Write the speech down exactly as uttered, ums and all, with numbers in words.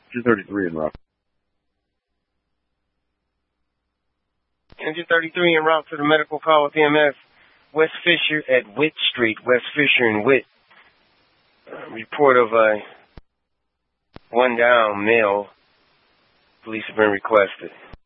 two thirty-three en route. two thirty-three en route to the medical call with E M S. West Fisher at Witt Street. West Fisher and Witt. Uh, report of a one down male. Police have been requested.